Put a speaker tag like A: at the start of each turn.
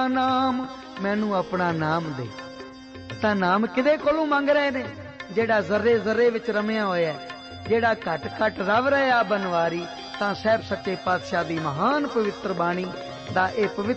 A: नाम, मैनू अपना नाम दे। तां नाम किदे कोलों मंग रहे ने? जेड़ा जर्रे जर्रे विच रमिया होया, जेड़ा घट घट रव रहा बनवारी। तां साहिब सच्चे पातशाह दी महान पवित्र बाणी दा इह पवित्र